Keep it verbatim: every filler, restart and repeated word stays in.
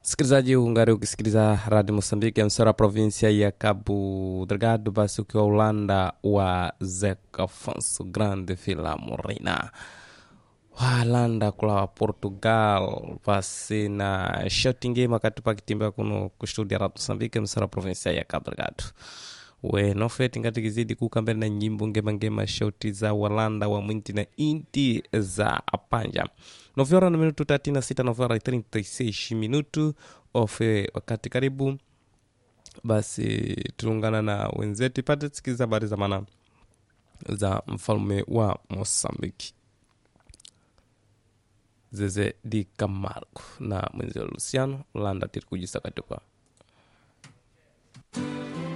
Sikilizaji, ungari ukisikiliza Radio Mosambiki msara provinsia ya Cabo Delgado, basi ukiwa Ulanda wa Zeca Afonso Grande Vila Morena Walanda kula Portugal, basi na shouting game akatupa kitimba kuno kustudia Radio Mosambiki msara provinsia ya Cabo Delgado. We nofeti ngati kizidi kukambele na nyimbo ngema ngema shauti za Walanda wa mwinti na inti za apanja. Novyora na minutu thelathini na sita, novyora thelathini na sita minutu ofe wakati karibu. Basi tulungana na wenzetu pate tsikiza habari za mana za mfalme wa Mosambiki Zeze di Camargo na mwenzio Luciano Landa tiri kujisa katupa.